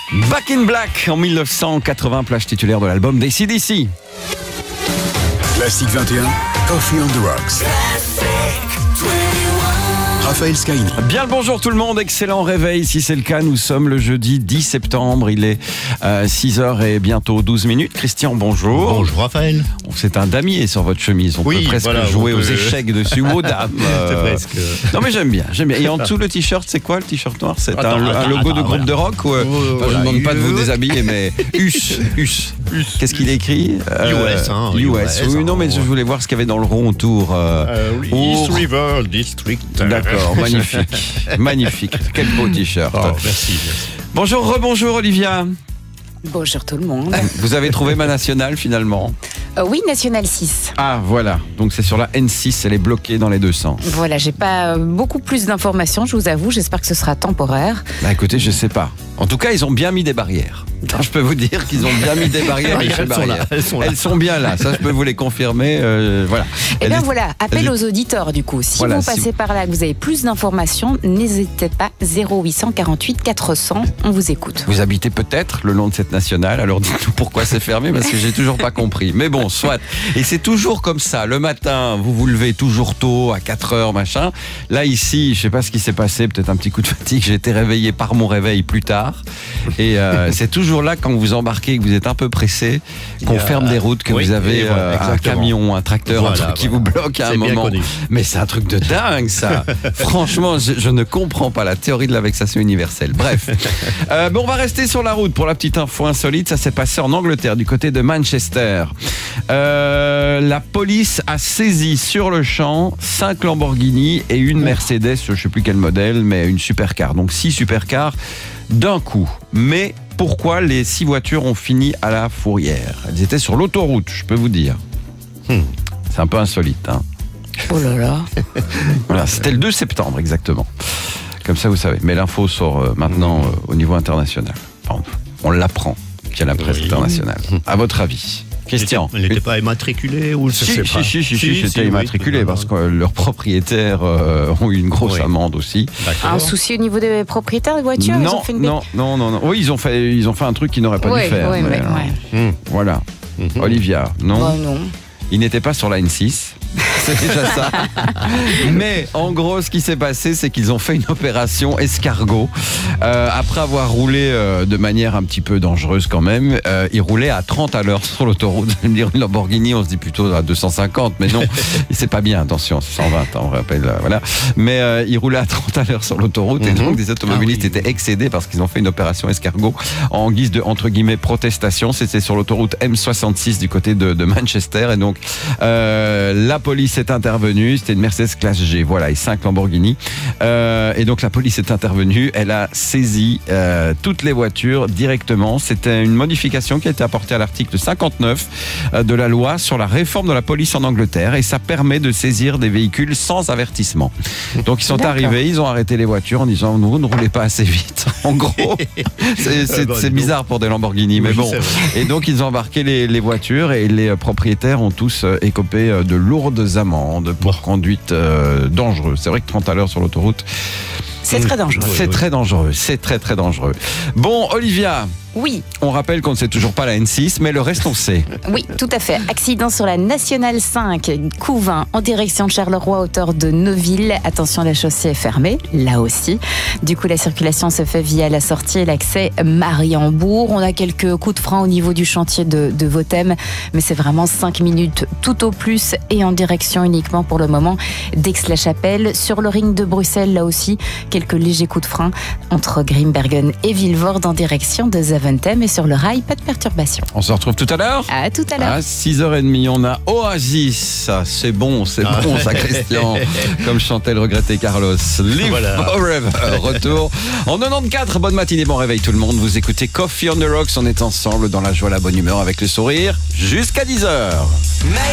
Back in Black en 1980, plage titulaire de l'album d'AC/DC. Classique 21, Coffee on the Rocks. Raphaël Scaini. Bien le bonjour tout le monde, excellent réveil si c'est le cas. Nous sommes le jeudi 10 septembre, il est 6h et bientôt 12 minutes. Christian, bonjour. Bonjour Raphaël. C'est un damier sur votre chemise, on peut presque jouer aux échecs dessus ou aux dames. C'est presque. Non mais j'aime bien. Et en dessous le t-shirt, c'est quoi le t-shirt noir? C'est un logo de groupe de rock ou, je ne demande pas de vous déshabiller, mais US. Qu'est-ce qu'il écrit? US. Oui, non mais je voulais voir ce qu'il y avait dans le rond autour. East River District. D'accord, magnifique. Quel beau t-shirt. Oh, merci. Bonjour, rebonjour Olivia. Bonjour tout le monde. Vous avez trouvé ma nationale finalement? Oui, National 6. Ah voilà, donc c'est sur la N6, elle est bloquée dans les deux sens. Voilà, j'ai pas beaucoup plus d'informations, je vous avoue, j'espère que ce sera temporaire. Bah écoutez, je sais pas. En tout cas, ils ont bien mis des barrières. Je peux vous dire qu'ils ont bien mis des barrières. Elles sont bien là, ça je peux vous les confirmer. Voilà. Et bien voilà, appel aux auditeurs du coup. Si vous passez par là, que vous avez plus d'informations, n'hésitez pas, 0800 48 400, on vous écoute. Vous habitez peut-être le long de cette nationale, alors dites-nous pourquoi c'est fermé, parce que j'ai toujours pas compris. Mais bon, soit. Et c'est toujours comme ça, le matin, vous vous levez toujours tôt, à 4h, machin. Là ici, je sais pas ce qui s'est passé, peut-être un petit coup de fatigue, j'ai été réveillé par mon réveil plus tard. Et c'est toujours là, quand vous embarquez, que vous êtes un peu pressé, qu'on ferme des routes, que vous avez un camion, un tracteur, un truc qui vous bloque à un moment. Mais c'est un truc de dingue, ça. Franchement, je ne comprends pas la théorie de la vexation universelle. Bref. Bon, on va rester sur la route pour la petite info insolite. Ça s'est passé en Angleterre, du côté de Manchester. La police a saisi sur le champ 5 Lamborghini et une Mercedes, je ne sais plus quel modèle, mais une supercar. Donc 6 supercars d'un coup. Mais pourquoi les 6 voitures ont fini à la fourrière? Elles étaient sur l'autoroute, je peux vous dire. C'est un peu insolite, hein. Oh là là. Voilà, c'était le 2 septembre exactement. Comme ça, vous savez. Mais l'info sort maintenant au niveau international. Enfin, on l'apprend qu'il y a la presse internationale. À votre avis? Christian. Elle n'était pas immatriculée ou Si, j'étais immatriculé parce que leurs propriétaires ont eu une grosse amende aussi. Un souci au niveau des propriétaires de voitures? Non, ils ont fait non. Oui, ils ont fait un truc qu'ils n'auraient pas dû faire. Voilà. Olivia, non. Non. Ils n'étaient pas sur la N6. C'est déjà ça. Mais en gros, ce qui s'est passé, c'est qu'ils ont fait une opération escargot. Après avoir roulé de manière un petit peu dangereuse quand même, ils roulaient à 30 à l'heure sur l'autoroute. Vous allez me dire, une Lamborghini, on se dit plutôt à 250, mais non, c'est pas bien, attention, c'est 120, on rappelle, voilà. Mais ils roulaient à 30 à l'heure sur l'autoroute et donc des automobilistes étaient excédés parce qu'ils ont fait une opération escargot en guise de, entre guillemets, protestation. C'était sur l'autoroute M66 du côté de Manchester et donc la police est intervenue, c'était une Mercedes classe G, voilà, et 5 Lamborghini. Et donc la police est intervenue, elle a saisi toutes les voitures directement. C'était une modification qui a été apportée à l'article 59 de la loi sur la réforme de la police en Angleterre et ça permet de saisir des véhicules sans avertissement. Donc ils sont arrivés, ils ont arrêté les voitures en disant vous ne roulez pas assez vite. En gros, c'est bizarre pour des Lamborghini, mais bon. Et donc ils ont embarqué les voitures et les propriétaires ont tous écopé de lourdes amendes pour conduite dangereuse. C'est vrai que 30 à l'heure sur l'autoroute, c'est très dangereux. C'est très dangereux. Bon, Olivia. Oui. On rappelle qu'on ne sait toujours pas la N6, mais le reste on sait. Oui, tout à fait. Accident sur la Nationale 5, Couvin, en direction de Charleroi, hauteur de Neuville. Attention, la chaussée est fermée, là aussi. Du coup, la circulation se fait via la sortie et l'accès Mariembourg. On a quelques coups de frein au niveau du chantier de Votem, mais c'est vraiment 5 minutes tout au plus et en direction uniquement pour le moment d'Aix-la-Chapelle. Sur le ring de Bruxelles, là aussi, quelques légers coups de frein entre Grimbergen et Vilvoorde en direction de Zaventem et sur le rail, pas de perturbation. On se retrouve tout à l'heure. À tout à l'heure. À 6h30, on a Oasis. C'est bon ça, Christian. Comme chantait le regretté Carlos. Live Forever. Retour en 94. Bonne matinée, bon réveil tout le monde. Vous écoutez Coffee on the Rocks. On est ensemble dans la joie, la bonne humeur avec le sourire jusqu'à 10h.